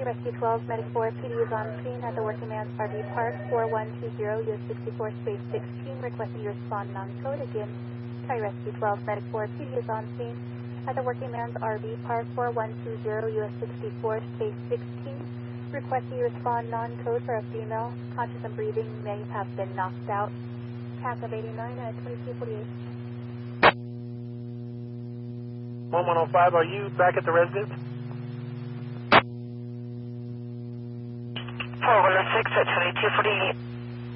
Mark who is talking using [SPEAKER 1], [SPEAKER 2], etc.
[SPEAKER 1] Rescue 12, Medic 4, PD is on scene at the Working Man's RV Park, 4120, US 64, space 16, requesting you respond non-code. Again, Tri Rescue 12, Medic 4, PD is on scene at the Working Man's RV Park, 4120, US 64, space 16, requesting you respond non-code for a female, conscious and breathing, may have been knocked out. CAC of 89 at 2248.
[SPEAKER 2] 1105, are you back at the residence?
[SPEAKER 3] 4106 at 2248.